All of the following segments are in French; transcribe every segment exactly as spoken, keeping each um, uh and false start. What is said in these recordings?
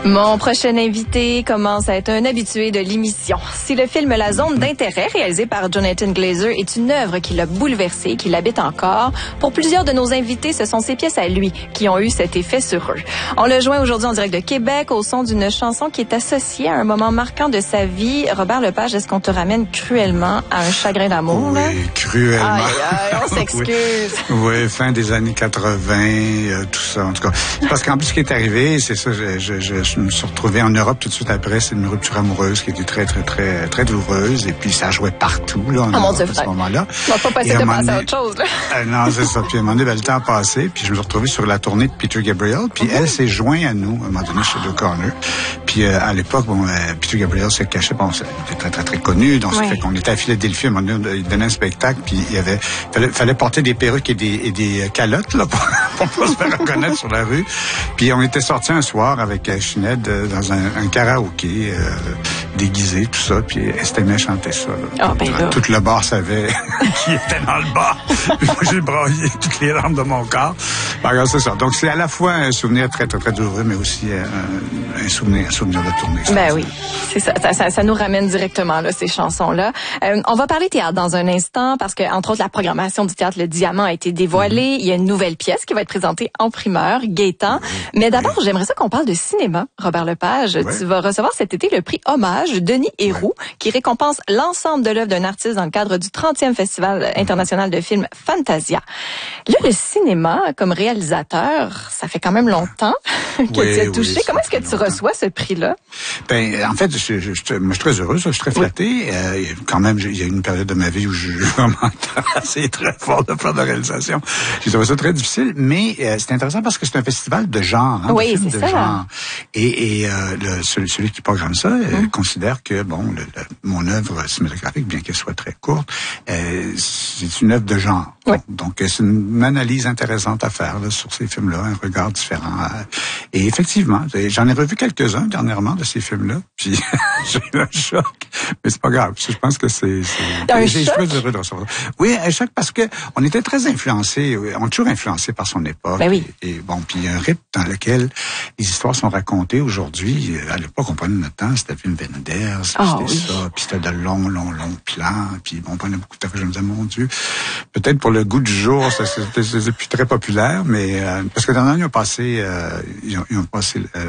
Mon prochain invité commence à être un habitué de l'émission. Si le film La Zone d'intérêt, réalisé par Jonathan Glazer, est une œuvre qui l'a bouleversé, qui l'habite encore, pour plusieurs de nos invités, ce sont ses pièces à lui qui ont eu cet effet sur eux. On le joint aujourd'hui en direct de Québec au son d'une chanson qui est associée à un moment marquant de sa vie. Robert Lepage, est-ce qu'on te ramène cruellement à un chagrin d'amour? Oui, là? cruellement. Aïe, aïe, on s'excuse. oui. oui, fin des années quatre-vingt, euh, tout ça, en tout cas. Parce qu'en plus, ce qui est arrivé, c'est ça, je, je, je, je me suis retrouvé en Europe tout de suite après. C'est une rupture amoureuse qui était très, très, très, très douloureuse. Et puis, ça jouait partout, là, en oh, Europe, Dieu, à ce moment-là. On va pas passer de passer à autre chose, là. Euh, non, c'est ça. Puis, à un moment donné, ben, le temps a passé. Puis, je me suis retrouvé sur la tournée de Peter Gabriel. Puis, mm-hmm. elle s'est jointe à nous, à un moment donné, chez O'Connor. Puis, euh, à l'époque, bon, euh, Peter Gabriel s'est caché. Bon, c'était très, très, très connu. Donc, ça oui. fait qu'on était à Philadelphie. À un moment donné, il donnait un spectacle. Puis, il y avait, fallait, fallait porter des perruques et des, et des calottes, là, pour, pour pas se faire reconnaître sur la rue. Puis, on était sortis un soir avec euh, Sinead euh, dans un, un karaoké, euh, déguisé, tout ça. Puis, Estémé chantait ça, là. Oh, ben là. Tout le bar savait qui était dans le bar. Puis moi, j'ai braillé toutes les larmes de mon corps. Alors, c'est ça. Donc, c'est à la fois un souvenir très, très, très douloureux, mais aussi un, un souvenir, un souvenir de tournée. Ben oui, c'est ça. Ça, ça. ça nous ramène directement, là, ces chansons-là. Euh, on va parler théâtre dans un instant parce que, entre autres, la programmation du théâtre Le Diamant a été dévoilée. Mm-hmm. Il y a une nouvelle pièce qui va être présentée en primeur, Gaétan. Mm-hmm. Mais d'abord, oui. j'aimerais ça qu'on parle de cinéma, Robert Lepage. Oui. Tu vas recevoir cet été le prix Hommage Denis Héroux, oui. qui récompense l'ensemble de l'œuvre d'un artiste dans le cadre du trentième Festival international de films Fantasia. Là, le cinéma, comme réalisateur, ça fait quand même longtemps que oui, tu as touché. Oui, Comment est-ce que tu longtemps. reçois ce prix-là? Ben, en fait, je, je, je, moi, je suis très heureux, je suis très flatté. Oui. Euh, quand même, il y a eu une période de ma vie où je vraiment assez très fort de faire de réalisation. J'ai trouvé ça très difficile, mais euh, c'est intéressant parce que c'est un festival de genre. Hein, oui, de c'est de ça. Genre. Et, et euh, le, celui, celui qui programme ça euh, mm. considère que, bon, le, le, mon œuvre cinématographique, bien qu'elle soit très courte, euh, c'est une œuvre de genre. Oui. Donc, c'est une analyse intéressante à faire là, sur ces films-là, un regard différent. Et effectivement, j'en ai revu quelques-uns dernièrement de ces films-là, puis j'ai eu un choc. Mais c'est pas grave, je pense que c'est... Un j'ai choc? très heureux de recevoir. Oui, un choc parce que on était très influencés, on est toujours influencés par son époque. Ben oui. Et, et bon, puis il y a un rythme dans lequel les histoires sont racontées aujourd'hui. À l'époque, on prenait notre temps, c'était Wim Wenders, oh, c'était oui. ça, puis c'était de longs, longs, longs plans, puis bon, on prenait beaucoup de temps. Je me disais, mon Dieu, peut-être pour le goût du jour, ça c'est, c'est plus très populaire, mais euh, parce que dernièrement, ils ont passé, euh, ils, ont, ils ont passé euh,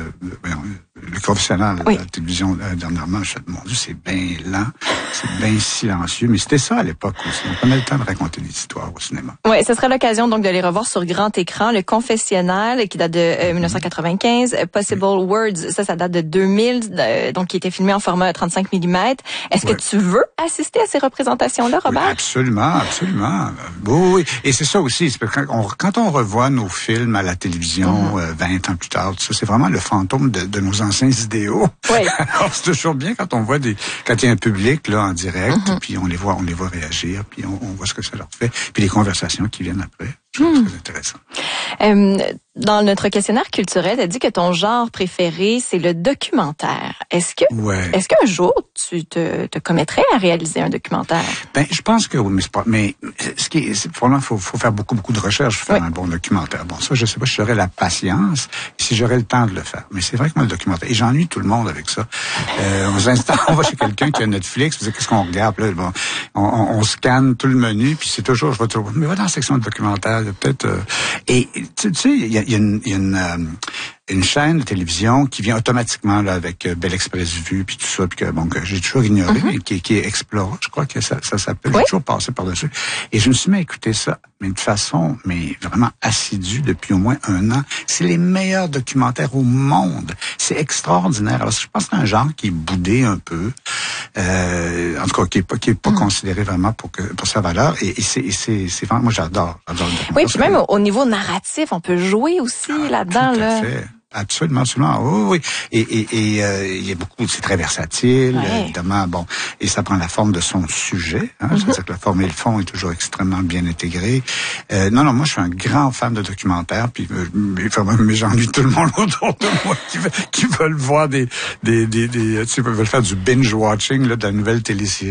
le confessionnal oui. à la télévision euh, dernièrement. Je me dis, mon Dieu, c'est bien lent, c'est bien silencieux, mais c'était ça à l'époque aussi. On prenait le temps de raconter des histoires au cinéma. Oui, ce sera l'occasion donc de les revoir sur grand écran. Le confessionnal qui date de euh, dix-neuf cent quatre-vingt-quinze, Possible oui. Words, ça, ça date de deux mille, euh, donc qui était filmé en format trente-cinq millimètres. Est-ce oui. que tu veux assister à ces représentations-là, Robert? Oui, absolument, absolument. Oui, oui. Et c'est ça aussi, c'est quand, on, quand on revoit nos films à la télévision mm-hmm. euh, vingt ans plus tard, tout ça, c'est vraiment le fantôme de, de nos anciens idéaux. Oui. Alors, c'est toujours bien quand on voit des, quand il y a un public là en direct, mm-hmm. puis on les voit, on les voit réagir, puis on, on voit ce que ça leur fait, puis les conversations qui viennent après. Je trouve mm. très intéressant. Euh, dans notre questionnaire culturel, tu as dit que ton genre préféré, c'est le documentaire. Est-ce que, ouais. est-ce qu'un jour, tu te, te commettrais à réaliser un documentaire? Ben, je pense que oui, mais c'est pas, mais ce qui est, c'est, vraiment, faut, faut faire beaucoup, beaucoup de recherches pour faire oui. un bon documentaire. Bon, ça, je sais pas si j'aurais la patience, si j'aurais le temps de le faire. Mais c'est vrai que moi, le documentaire, et j'ennuie tout le monde avec ça. Euh, on s'installe, on va chez quelqu'un qui a Netflix, puis qu'est-ce qu'on regarde, là, bon, on, on, on scanne tout le menu, puis c'est toujours, je vais trouver, mais va dans la section de documentaire, peut-être, euh, et, tu sais, il y a, y a une, y a une, euh, une chaîne de télévision qui vient automatiquement là avec euh, Bel Express Vue puis tout ça, puis que bon que j'ai toujours ignoré, mm-hmm. qui, qui est Explora, je crois que ça, ça s'appelle. Oui. J'ai toujours passé par-dessus. Et je me suis mis à écouter ça, mais de façon, mais vraiment assidue depuis au moins un an. C'est les meilleurs documentaires au monde. C'est extraordinaire. Alors je pense que c'est un genre qui est boudé un peu, euh, en tout cas qui est pas qui est pas mm-hmm. considéré vraiment pour que pour sa valeur. Et, et c'est et c'est c'est vraiment, moi j'adore, j'adore le documentaire. Oui, puis même au niveau narratif, on peut jouer aussi ah, là-dedans tout à là. Fait. Absolument, absolument. Oui, oui. Et et et euh, il y a beaucoup, c'est très versatile, ouais. évidemment. Bon, et ça prend la forme de son sujet. Hein, mm-hmm. C'est-à-dire que la forme et le fond est toujours extrêmement bien intégrés. Euh, non, non, moi je suis un grand fan de documentaires. Puis, euh, mais j'ennuie tout le monde autour de moi qui, qui veulent voir des des des, des tu sais, veulent faire du binge watching là de la nouvelle télésérie.